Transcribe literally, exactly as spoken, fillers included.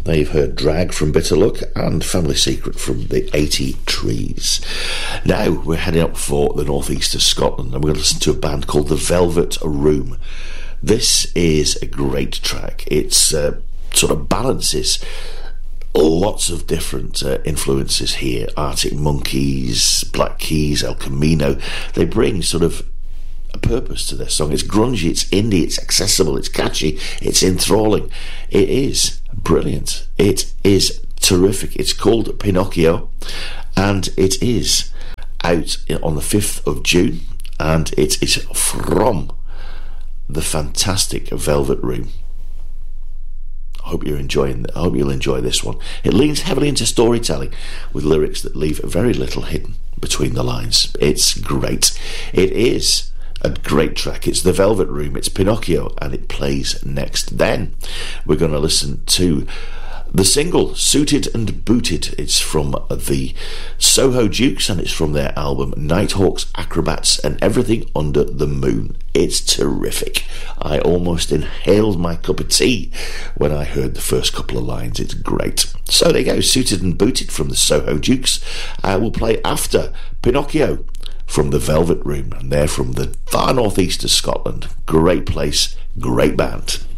Now you've heard Drag from Bitter Luck and Family Secret from the eighty Trees. Now we're heading up for the northeast of Scotland, and we're going to listen to a band called The Velvet Room. This is a great track. It's uh, sort of balances lots of different uh, influences here. Arctic Monkeys, Black Keys, El Camino. They bring sort of a purpose to their song. It's grungy, it's indie, it's accessible, it's catchy, it's enthralling. It is brilliant. It is terrific. It's called Pinocchio, and it is out on the fifth of June, and it is from the fantastic Velvet Room. I hope you're enjoying. I hope you'll enjoy this one. It leans heavily into storytelling with lyrics that leave very little hidden between the lines. It's great. It is a great track. It's The Velvet Room, it's Pinocchio, and it plays next. Then we're going to listen to the single Suited and Booted. It's from the Soho Dukes, and it's from their album Nighthawks, Acrobats and Everything Under the Moon. It's terrific. I almost inhaled my cup of tea when I heard the first couple of lines. It's great. So there you go, Suited and Booted from the Soho Dukes. I will play after Pinocchio from the Velvet Room, and they're from the far northeast of Scotland. Great place, great band.